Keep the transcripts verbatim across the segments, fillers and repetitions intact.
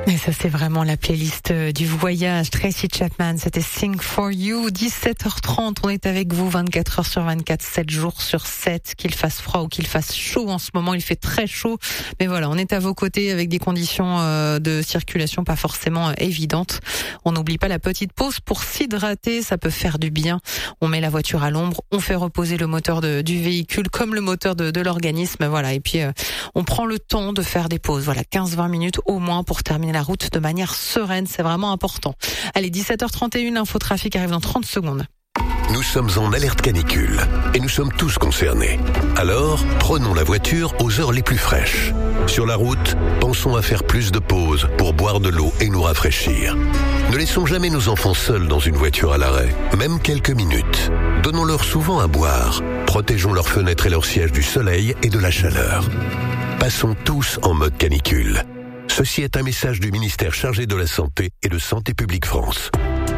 Et ça, c'est vraiment la playlist du voyage. Tracy Chapman, c'était Sing for You. dix-sept heures trente, on est avec vous vingt-quatre heures sur vingt-quatre, sept jours sur sept. Qu'il fasse froid ou qu'il fasse chaud, en ce moment, il fait très chaud. Mais voilà, on est à vos côtés avec des conditions de circulation pas forcément évidentes. On n'oublie pas la petite pause pour s'hydrater, ça peut faire du bien. On met la voiture à l'ombre, on fait reposer le moteur de, du véhicule comme le moteur de, de l'organisme. Voilà, et puis euh, on prend le temps de faire des pauses. Voilà, quinze vingt minutes au moins pour terminer la route de manière sereine, c'est vraiment important. Allez, dix-sept heures trente et une, l'infotrafic arrive dans trente secondes. Nous sommes en alerte canicule et nous sommes tous concernés. Alors, prenons la voiture aux heures les plus fraîches. Sur la route, pensons à faire plus de pauses pour boire de l'eau et nous rafraîchir. Ne laissons jamais nos enfants seuls dans une voiture à l'arrêt, même quelques minutes. Donnons-leur souvent à boire. Protégeons leurs fenêtres et leurs sièges du soleil et de la chaleur. Passons tous en mode canicule. Ceci est un message du ministère chargé de la Santé et de Santé publique France.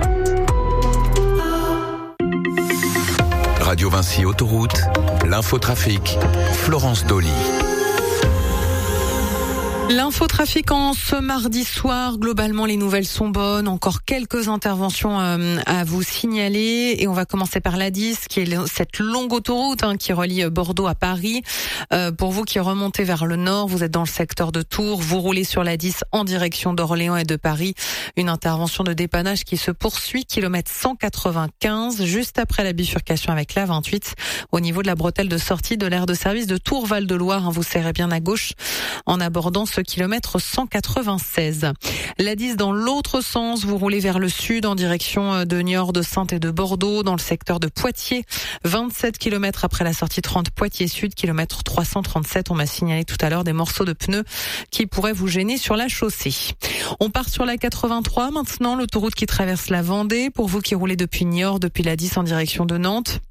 Radio Vinci Autoroute, l'infotrafic, Florence Dolly. L'infotrafic en ce mardi soir, globalement les nouvelles sont bonnes, encore quelques interventions euh, à vous signaler et on va commencer par l'A dix qui est cette longue autoroute hein, qui relie Bordeaux à Paris. Euh, pour vous qui remontez vers le nord, vous êtes dans le secteur de Tours, vous roulez sur l'A dix en direction d'Orléans et de Paris. Une intervention de dépannage qui se poursuit, kilomètre cent quatre-vingt-quinze, juste après la bifurcation avec l'A vingt-huit, au niveau de la bretelle de sortie de l'aire de service de Tours-Val-de-Loire. Hein, vous serrez bien à gauche en abordant ce kilomètre cent quatre-vingt-seize. L'A dix dans l'autre sens, vous roulez vers le sud en direction de Niort, de Saintes et de Bordeaux, dans le secteur de Poitiers. vingt-sept kilomètres après la sortie trente Poitiers Sud, kilomètre trois cent trente-sept. On m'a signalé tout à l'heure des morceaux de pneus qui pourraient vous gêner sur la chaussée. On part sur la quatre-vingt-trois maintenant, l'autoroute qui traverse la Vendée. Pour vous qui roulez depuis Niort, depuis l'A dix en direction de Nantes.